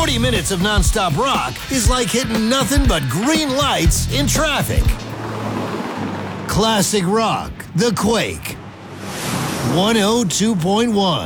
40 minutes of nonstop rock is like hitting nothing but green lights in traffic. Classic rock, The Quake. 102.1.